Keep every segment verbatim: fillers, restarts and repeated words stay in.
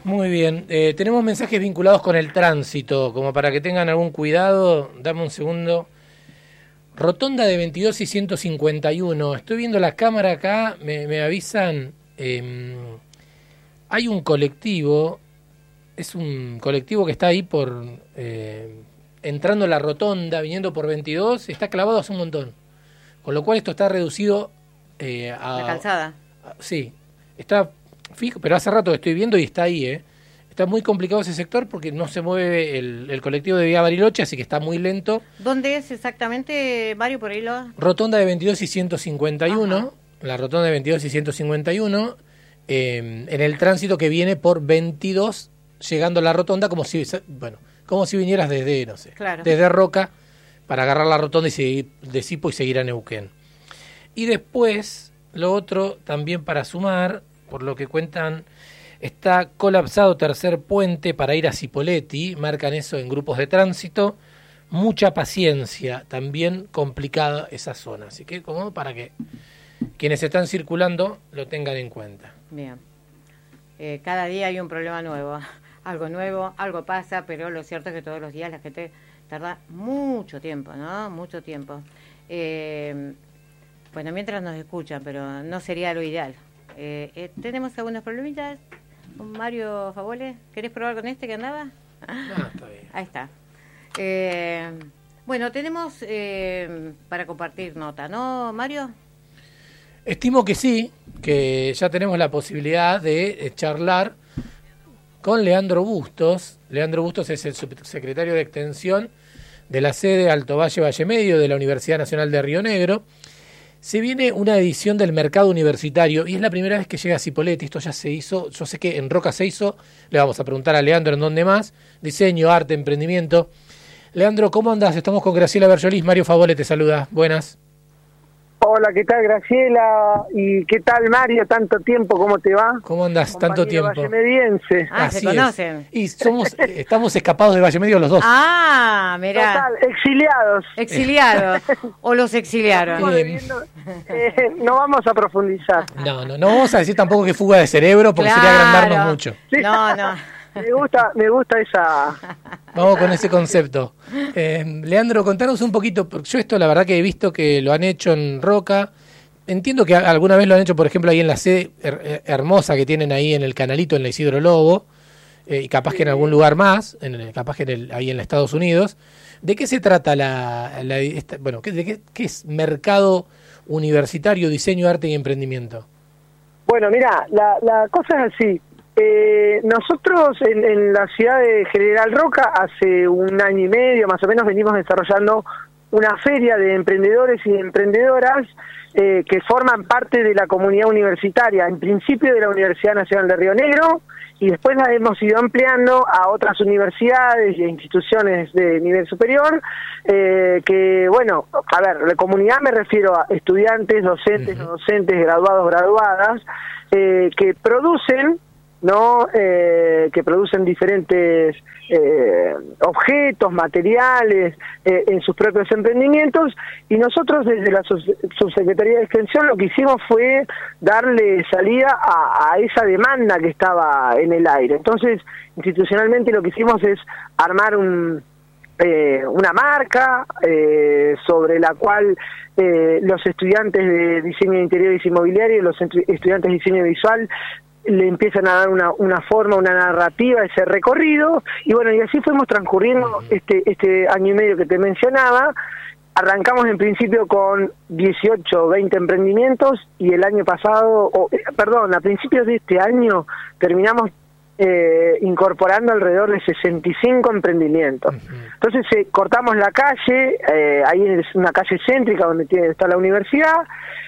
Muy bien, eh, tenemos mensajes vinculados con el tránsito, como para que tengan algún cuidado. Dame un segundo. Rotonda de veintidós y ciento cincuenta y uno. Estoy viendo la cámara acá, me, me avisan. Eh, hay un colectivo, es un colectivo que está ahí por eh, entrando a la rotonda, viniendo por veintidós, está clavado hace un montón. Con lo cual esto está reducido eh, a... La calzada. A, sí, está fijo, pero hace rato que estoy viendo y está ahí, ¿eh? Está muy complicado ese sector porque no se mueve el, el colectivo de Vía Bariloche, así que está muy lento. ¿Dónde es exactamente, Mario, por ahí lo...? Rotonda de veintidós y ciento cincuenta y uno, Ajá. La rotonda de veintidós y ciento cincuenta y uno, eh, en el tránsito que viene por veintidós, llegando a la rotonda como si, bueno, como si vinieras desde, no sé, claro. desde Roca, para agarrar la rotonda y seguir de Sipo y seguir a Neuquén. Y después, lo otro, también para sumar, por lo que cuentan... Está colapsado tercer puente para ir a Cipolletti, marcan eso en grupos de tránsito. Mucha paciencia, también complicada esa zona. Así que como para que quienes están circulando lo tengan en cuenta. Bien. Eh, cada día hay un problema nuevo. Algo nuevo, algo pasa, pero lo cierto es que todos los días la gente tarda mucho tiempo, ¿no? Mucho tiempo. Eh, bueno, mientras nos escuchan, pero no sería lo ideal. Eh, eh, ¿Tenemos algunos problemitas? Mario Favole, ¿querés probar con este que andaba? Ah, está bien. Ahí está. Eh, bueno, tenemos eh, para compartir nota, ¿no, Mario? Estimo que sí, que ya tenemos la posibilidad de charlar con Leandro Bustos. Leandro Bustos es el subsecretario de Extensión de la sede Alto Valle Valle Medio de la Universidad Nacional de Río Negro. Se viene una edición del mercado universitario y es la primera vez que llega a Cipolletti. Esto ya se hizo, yo sé que en Roca se hizo, le vamos a preguntar a Leandro en dónde más, diseño, arte, emprendimiento. Leandro, ¿cómo andás? Estamos con Graciela Berjolis, Mario Favole te saluda, buenas. Hola, ¿qué tal Graciela? ¿Y qué tal Mario? Tanto tiempo, ¿cómo te va? ¿Cómo andás? Tanto tiempo. Vallemediense. Ah, Así se conocen. Es. Y somos, estamos escapados de Valle Medio los dos. Ah, mirá. Total, exiliados. Exiliados. O los exiliaron. Estamos viviendo, eh, no vamos a profundizar. No, no, no vamos a decir tampoco que fuga de cerebro porque Claro. sería agrandarnos mucho. Sí. No, no. Me gusta, me gusta esa... Vamos con ese concepto. Eh, Leandro, contanos un poquito, porque yo esto la verdad que he visto que lo han hecho en Roca. Entiendo que alguna vez lo han hecho, por ejemplo, ahí en la sede her hermosa que tienen ahí en el Canalito, en la Isidro Lobo, eh, y capaz sí. que en algún lugar más, en el, capaz que en el, ahí en los Estados Unidos. ¿De qué se trata la, la esta, bueno, ¿qué, de qué, qué es mercado universitario, diseño, arte y emprendimiento? Bueno, mira, la, la cosa es así. Eh, nosotros en, en la ciudad de General Roca hace un año y medio más o menos venimos desarrollando una feria de emprendedores y emprendedoras eh, que forman parte de la comunidad universitaria, en principio de la Universidad Nacional de Río Negro, y después la hemos ido ampliando a otras universidades e instituciones de nivel superior, eh, que, bueno, a ver, la comunidad me refiero a estudiantes, docentes, no docentes, graduados, graduadas, eh, que producen, ¿no? Eh, que producen diferentes eh, objetos, materiales eh, en sus propios emprendimientos, y nosotros desde la Subsecretaría de Extensión lo que hicimos fue darle salida a, a esa demanda que estaba en el aire. Entonces, institucionalmente lo que hicimos es armar un eh, una marca eh, sobre la cual eh, los estudiantes de diseño de interiores inmobiliario y los estudiantes de diseño visual le empiezan a dar una, una forma, una narrativa a ese recorrido, y bueno, y así fuimos transcurriendo este, este año y medio que te mencionaba. Arrancamos en principio con dieciocho, veinte emprendimientos, y el año pasado, o, eh, perdón, a principios de este año terminamos eh, incorporando alrededor de sesenta y cinco emprendimientos. Entonces eh, cortamos la calle, eh, ahí es una calle céntrica donde tiene, está la universidad,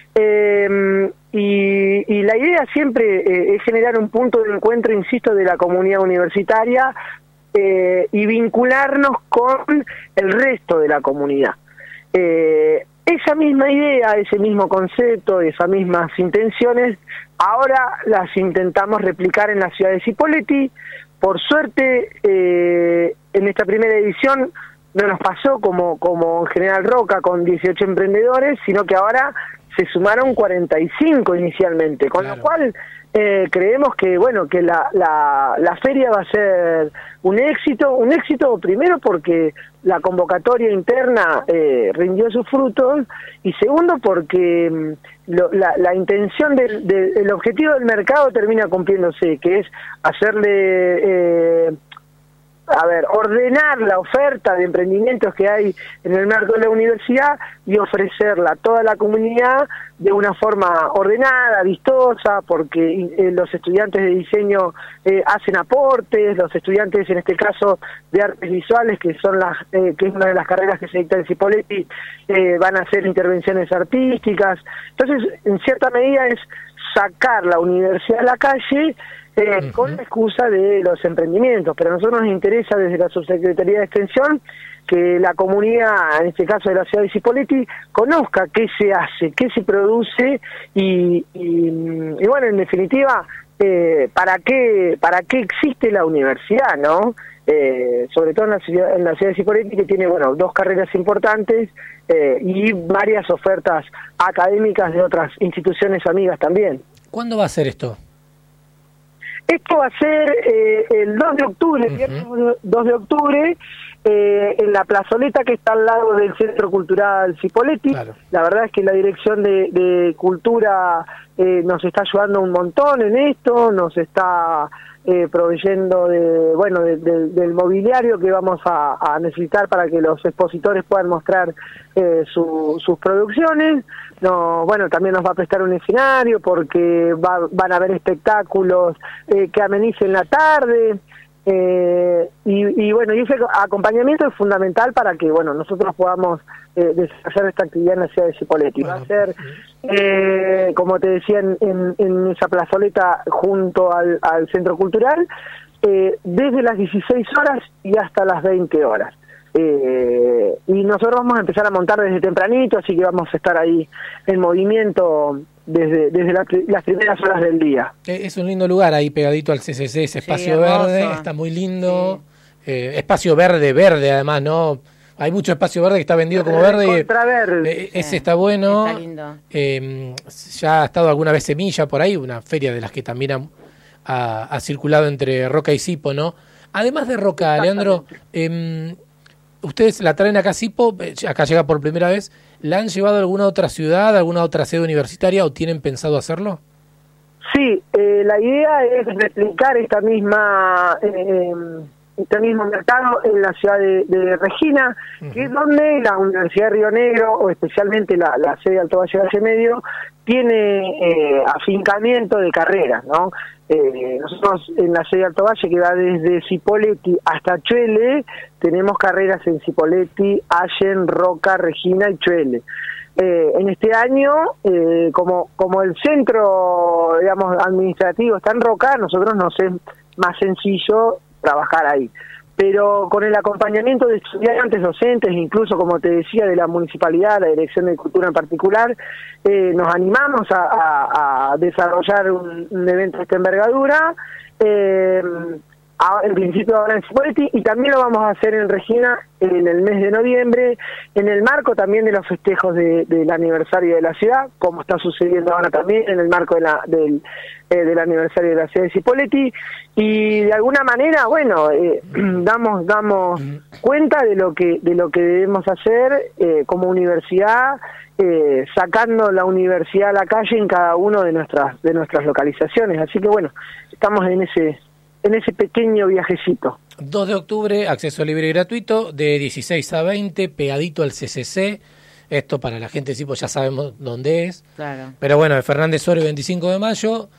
Eh, y, y la idea siempre eh, es generar un punto de encuentro, insisto, de la comunidad universitaria eh, y vincularnos con el resto de la comunidad. Eh, esa misma idea, ese mismo concepto, esas mismas intenciones, ahora las intentamos replicar en la ciudad de Cipolletti. Por suerte, eh, en esta primera edición no nos pasó como, como en General Roca con dieciocho emprendedores, sino que ahora se sumaron cuarenta y cinco inicialmente, con claro. lo cual Eh, creemos que bueno que la, la, la feria va a ser un éxito, un éxito primero porque la convocatoria interna eh, rindió sus frutos y segundo porque lo, la, la intención del de, el objetivo del mercado termina cumpliéndose, que es hacerle eh, a ver, ordenar la oferta de emprendimientos que hay en el marco de la universidad y ofrecerla a toda la comunidad de una forma ordenada, vistosa, porque eh, los estudiantes de diseño eh, hacen aportes, los estudiantes, en este caso, de artes visuales, que son las eh, que es una de las carreras que se dicta en Cipolletti, eh, van a hacer intervenciones artísticas. Entonces, en cierta medida es sacar la universidad a la calle, Eh, uh-huh. con la excusa de los emprendimientos, pero a nosotros nos interesa desde la Subsecretaría de Extensión que la comunidad, en este caso de la ciudad de Cipolletti, conozca qué se hace, qué se produce y, y, y bueno, en definitiva, eh, para qué para qué existe la universidad, ¿no? Eh, sobre todo en la ciudad, en la ciudad de Cipolletti, que tiene, bueno, dos carreras importantes eh, y varias ofertas académicas de otras instituciones amigas también. ¿Cuándo va a ser esto? Esto va a ser eh, el dos de octubre, viernes uh-huh. dos de octubre, eh, en la plazoleta que está al lado del Centro Cultural Cipolletti. Claro. La verdad es que la Dirección de, de Cultura eh, nos está ayudando un montón en esto, nos está eh, proveyendo de bueno de, de, del mobiliario que vamos a, a necesitar para que los expositores puedan mostrar eh, su, sus producciones. No, bueno, también nos va a prestar un escenario porque va, van a haber espectáculos eh, que amenicen la tarde eh, y, y bueno, y ese acompañamiento es fundamental para que bueno nosotros podamos eh, desarrollar esta actividad en la ciudad de Cipolletti. Va a ser, eh, como te decía, en, en, en esa plazoleta junto al, al Centro Cultural, eh, desde las dieciséis horas y hasta las veinte horas. Eh, y nosotros vamos a empezar a montar desde tempranito, así que vamos a estar ahí en movimiento desde desde la, las primeras horas del día. Es un lindo lugar ahí pegadito al C C C, ese espacio sí, verde, está muy lindo, sí. eh, espacio verde, verde además, ¿no? Hay mucho espacio verde que está vendido como verde. Contraverde. Eh, ese sí, está bueno. Está lindo. Eh, ya ha estado alguna vez Semilla por ahí, una feria de las que también ha, ha, ha circulado entre Roca y Cipo, ¿no? Además de Roca, Leandro, eh, ustedes la traen acá a Cipo, acá llega por primera vez, ¿la han llevado a alguna otra ciudad, a alguna otra sede universitaria o tienen pensado hacerlo? Sí, eh, la idea es replicar esta misma eh, este mismo mercado en la ciudad de, de Regina, uh-huh. que es donde la Universidad de Río Negro, o especialmente la, la sede de Alto Valle Valle Medio, tiene eh, afincamiento de carreras, ¿no? Eh, nosotros en la sede de Alto Valle, que va desde Cipolletti hasta Chuele, tenemos carreras en Cipolletti, Allen, Roca, Regina y Chuele. Eh, en este año, eh, como como el centro, digamos, administrativo está en Roca, a nosotros nos es más sencillo trabajar ahí. Pero con el acompañamiento de estudiantes, docentes, incluso, como te decía, de la municipalidad, la Dirección de Cultura en particular, eh, nos animamos a, a, a desarrollar un, un evento de esta envergadura, eh, a, en principio ahora en Cipolletti, y también lo vamos a hacer en Regina en el mes de noviembre, en el marco también de los festejos de, del aniversario de la ciudad, como está sucediendo ahora también en el marco de la, del, eh, del aniversario de la ciudad de Cipolletti, y de alguna manera, bueno, eh, damos damos cuenta de lo que de lo que debemos hacer eh, como universidad, eh, sacando la universidad a la calle en cada uno de nuestras de nuestras localizaciones. Así que bueno, estamos en ese en ese pequeño viajecito. dos de octubre, acceso libre y gratuito, de dieciséis a veinte, pegadito al C C C. Esto para la gente de Cipo ya sabemos dónde es. Claro. Pero bueno, de Fernández Oro, veinticinco de mayo,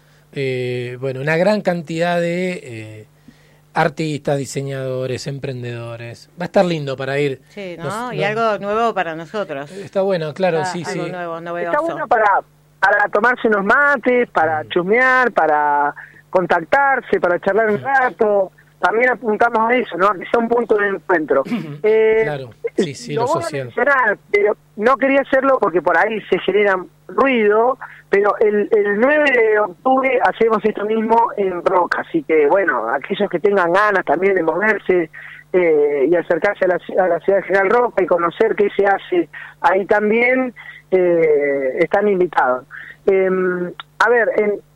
eh, bueno, una gran cantidad de eh, artistas, diseñadores, emprendedores. Va a estar lindo para ir. Sí, ¿no? Nos, y no, algo nuevo para nosotros. Está bueno, claro, Está sí, algo sí. nuevo, novedoso. Está bueno para, para tomarse unos mates, para chusmear, para contactarse, para charlar un rato. También apuntamos a eso, ¿no? Que sea un punto de encuentro. Eh, claro, sí, sí, lo, lo voy social. A mencionar, pero no quería hacerlo porque por ahí se genera ruido, pero el, el nueve de octubre hacemos esto mismo en Roca, así que bueno, aquellos que tengan ganas también de moverse eh, y acercarse a la, a la ciudad de General Roca y conocer qué se hace ahí también, eh, están invitados. Eh, a ver, en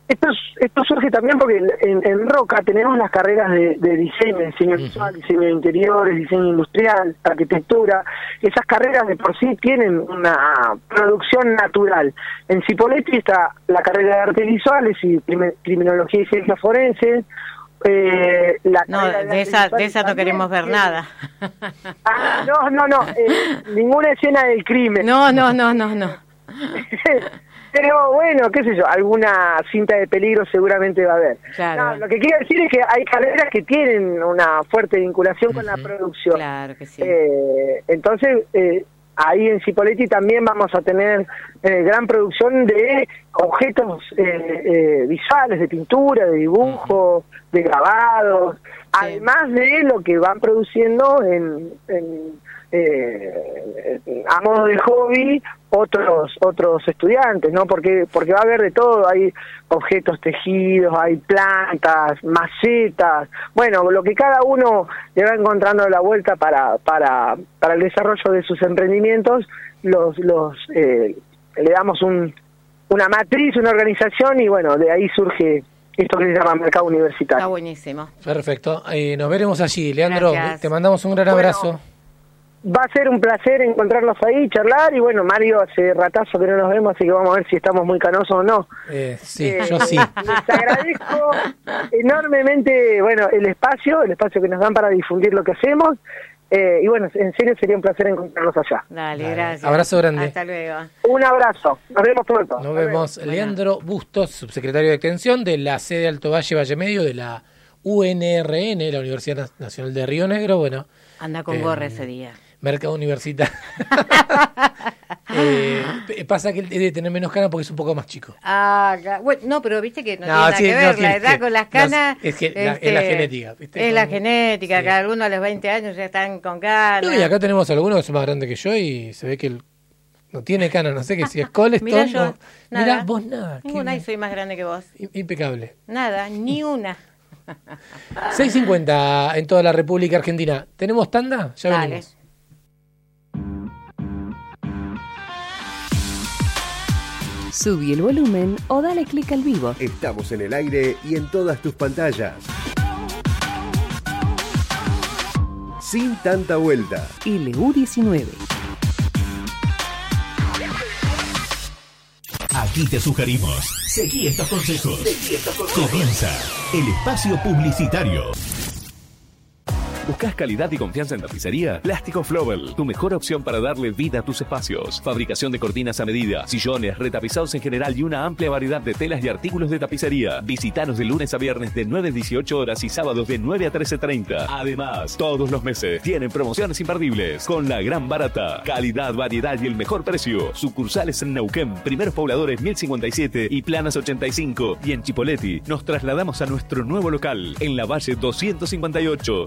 Esto, esto surge también porque en, en Roca tenemos las carreras de, de diseño, diseño visual, uh-huh. diseño de interiores, diseño industrial, arquitectura. Esas carreras de por sí tienen una producción natural. En Cipolletti está la carrera de artes visuales y criminología y ciencias forenses. Eh, la no, de, de esa, de esa no queremos ver tiene... nada. Ah, no, no, no, eh, ninguna escena del crimen. No, no, no, no, no. Pero bueno, qué sé yo, alguna cinta de peligro seguramente va a haber. Claro. No, lo que quiero decir es que hay carreras que tienen una fuerte vinculación uh-huh. con la producción. Claro que sí. Eh, entonces, eh, ahí en Cipolletti también vamos a tener eh, gran producción de objetos eh, eh, visuales, de pintura, de dibujo, uh-huh. de grabados, sí. además de lo que van produciendo en... en Eh, a modo de hobby otros otros estudiantes, ¿no? Porque porque va a haber de todo, hay objetos tejidos, hay plantas, macetas, bueno, lo que cada uno le va encontrando la vuelta para para para el desarrollo de sus emprendimientos, los los eh, le damos un una matriz, una organización y bueno, de ahí surge esto que se llama mercado universitario. Está buenísimo. Perfecto, eh, nos veremos allí, Leandro. Gracias. Te mandamos un gran bueno, abrazo. Va a ser un placer encontrarnos ahí, charlar, y bueno, Mario, hace ratazo que no nos vemos, así que vamos a ver si estamos muy canosos o no. Eh, sí, eh, yo sí. Les agradezco enormemente, bueno, el espacio, el espacio que nos dan para difundir lo que hacemos, eh, y bueno, en serio sería un placer encontrarnos allá. Dale, Dale. Gracias. Abrazo grande. Hasta luego. Un abrazo, nos vemos pronto. Nos, nos vemos. vemos. Leandro Bustos, subsecretario de Extensión de la sede Alto Valle, Valle Medio, de la U N R N, la Universidad Nacional de Río Negro, bueno. Anda con eh, gorra ese día. Mercado universitario. eh, pasa que él debe tener menos canas porque es un poco más chico. Ah, bueno, no, pero viste que no, no tiene nada sí, que ver, no, la edad que, con las canas. No, es, que este, la, es la genética. ¿viste? Es la Como, genética, sí. que algunos a los veinte años ya están con canas. No, y acá tenemos algunos que son más grandes que yo y se ve que el, no tiene canas, no sé que si es Coleston. Mirá yo, o, mirá vos nada. Ninguna y soy más grande que vos. Impecable. Nada, ni una. seis cincuenta en toda la República Argentina. ¿Tenemos tanda? Ya Dale. venimos. Subí el volumen o dale clic al vivo. Estamos en el aire y en todas tus pantallas. Sin tanta vuelta. L U diecinueve. Aquí te sugerimos. Seguí estos consejos. Seguí estos consejos. Comienza el espacio publicitario. ¿Buscas calidad y confianza en tapicería? Plástico Flowell, tu mejor opción para darle vida a tus espacios. Fabricación de cortinas a medida, sillones, retapizados en general y una amplia variedad de telas y artículos de tapicería. Visítanos de lunes a viernes de nueve a dieciocho horas y sábados de nueve a trece treinta. Además, todos los meses tienen promociones imperdibles con la gran barata. Calidad, variedad y el mejor precio. Sucursales en Neuquén, Primeros Pobladores mil cincuenta y siete y Planas ochenta y cinco. Y en Cipolletti nos trasladamos a nuestro nuevo local en la Valle doscientos cincuenta y ocho.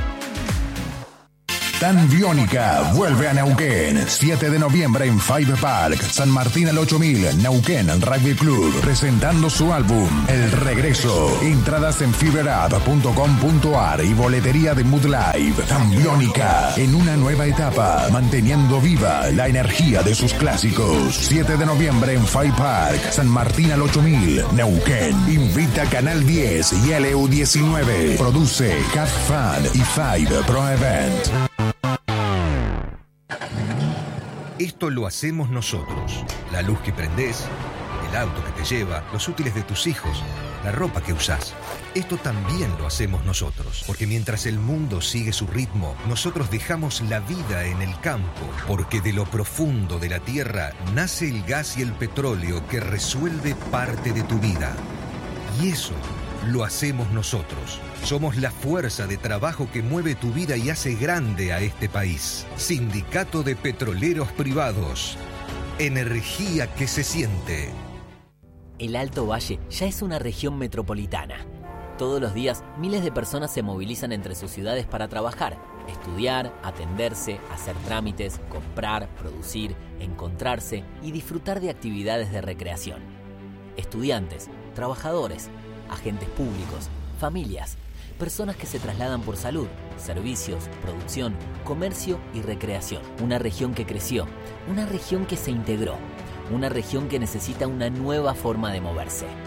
Tan Biónica vuelve a Neuquén. siete de noviembre en Five Park. San Martín al ocho mil. Neuquén Rugby Club. Presentando su álbum El Regreso. Entradas en fiberapp punto com punto ar y boletería de Mood Live. Tan Biónica. En una nueva etapa. Manteniendo viva la energía de sus clásicos. siete de noviembre en Five Park. San Martín al ocho mil. Neuquén. Invita Canal diez y L U diecinueve. Produce Cat Fan y Five Pro Event. Esto lo hacemos nosotros. La luz que prendés, el auto que te lleva, los útiles de tus hijos, la ropa que usás. Esto también lo hacemos nosotros. Porque mientras el mundo sigue su ritmo, nosotros dejamos la vida en el campo. Porque de lo profundo de la tierra nace el gas y el petróleo que resuelve parte de tu vida. Y eso lo hacemos nosotros. Somos la fuerza de trabajo que mueve tu vida y hace grande a este país. Sindicato de Petroleros Privados. Energía que se siente. El Alto Valle ya es una región metropolitana. Todos los días, miles de personas se movilizan entre sus ciudades para trabajar, estudiar, atenderse, hacer trámites, comprar, producir, encontrarse y disfrutar de actividades de recreación. Estudiantes, trabajadores, agentes públicos, familias, personas que se trasladan por salud, servicios, producción, comercio y recreación. Una región que creció, una región que se integró, una región que necesita una nueva forma de moverse.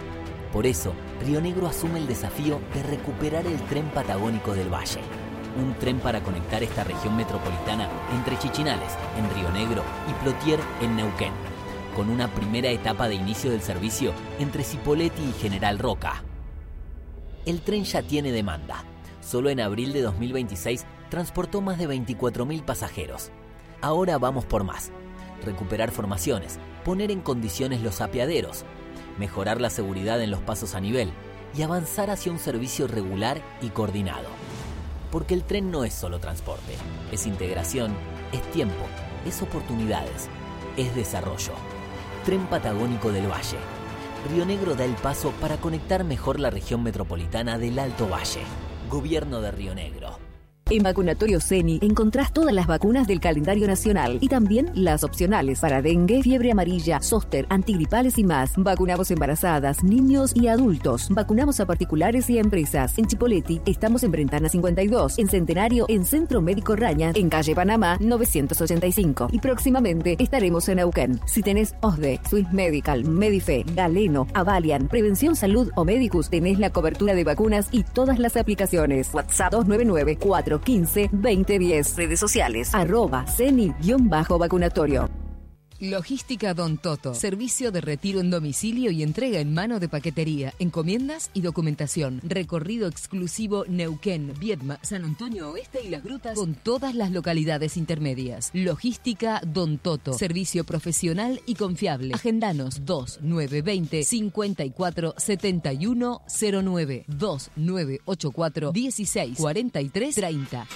Por eso, Río Negro asume el desafío de recuperar el tren patagónico del Valle. Un tren para conectar esta región metropolitana entre Chichinales, en Río Negro, y Plotier, en Neuquén, con una primera etapa de inicio del servicio entre Cipolletti y General Roca. El tren ya tiene demanda. Solo en abril de dos mil veintiséis transportó más de veinticuatro mil pasajeros. Ahora vamos por más. Recuperar formaciones, poner en condiciones los apeaderos, mejorar la seguridad en los pasos a nivel y avanzar hacia un servicio regular y coordinado. Porque el tren no es solo transporte, es integración, es tiempo, es oportunidades, es desarrollo. Tren Patagónico del Valle. Río Negro da el paso para conectar mejor la región metropolitana del Alto Valle. Gobierno de Río Negro. En Vacunatorio Ceni encontrás todas las vacunas del calendario nacional y también las opcionales para dengue, fiebre amarilla, zóster, antigripales y más. Vacunamos embarazadas, niños y adultos. Vacunamos a particulares y a empresas. En Chipolletti estamos en Brentana cincuenta y dos, en Centenario, en Centro Médico Raña, en Calle Panamá novecientos ochenta y cinco. Y próximamente estaremos en Neuquén. Si tenés O S D E, Swiss Medical, Medife, Galeno, Avalian, Prevención Salud o Medicus, tenés la cobertura de vacunas y todas las aplicaciones. WhatsApp dos nueve nueve, cuatro quince, veinte diez. Redes sociales, arroba ceni-vacunatorio. Logística Don Toto. Servicio de retiro en domicilio y entrega en mano de paquetería, encomiendas y documentación. Recorrido exclusivo Neuquén, Viedma, San Antonio Oeste y Las Grutas con todas las localidades intermedias. Logística Don Toto. Servicio profesional y confiable. Agendanos dos nueve dos cero, cinco cuatro siete uno cero nueve dos nueve ocho cuatro uno seis cuatro tres tres cero.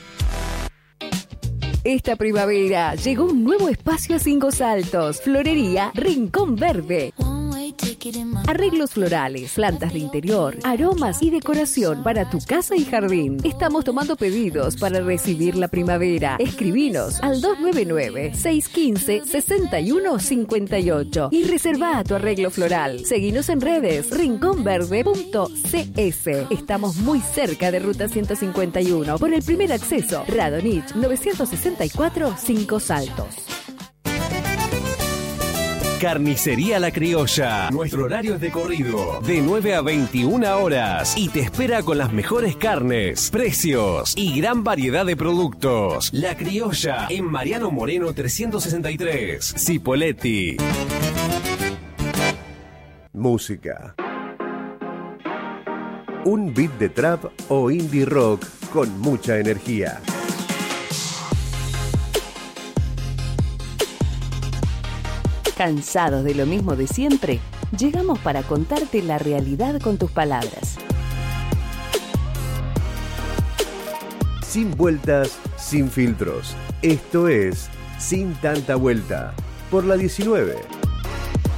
Esta primavera llegó un nuevo espacio a Cinco Saltos. Florería Rincón Verde. Arreglos florales, plantas de interior, aromas y decoración para tu casa y jardín. Estamos tomando pedidos para recibir la primavera. Escribinos al dos nueve nueve, seis uno cinco, seis uno cinco ocho y reserva tu arreglo floral. Seguinos en redes rincón verde punto c s. Estamos muy cerca de Ruta ciento cincuenta y uno por el primer acceso. Radonich novecientos sesenta y cuatro, Cinco Saltos. Carnicería La Criolla. Nuestro horario es de corrido, de nueve a veintiuna horas. Y te espera con las mejores carnes, precios y gran variedad de productos. La Criolla, en Mariano Moreno trescientos sesenta y tres, Cipolletti. Música. Un beat de trap o indie rock con mucha energía. ¿Cansados de lo mismo de siempre? Llegamos para contarte la realidad con tus palabras. Sin vueltas, sin filtros. Esto es Sin Tanta Vuelta, por la diecinueve.